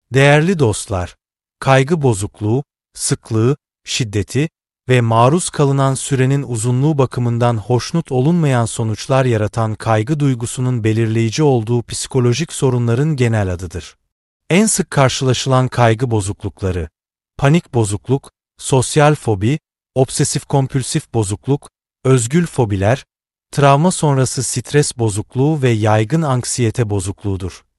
Değerli dostlar, kaygı bozukluğu, sıklığı, şiddeti ve maruz kalınan sürenin uzunluğu bakımından hoşnut olunmayan sonuçlar yaratan kaygı duygusunun belirleyici olduğu psikolojik sorunların genel adıdır. En sık karşılaşılan kaygı bozuklukları: panik bozukluk, sosyal fobi, obsesif-kompülsif bozukluk, özgül fobiler, travma sonrası stres bozukluğu ve yaygın anksiyete bozukluğudur.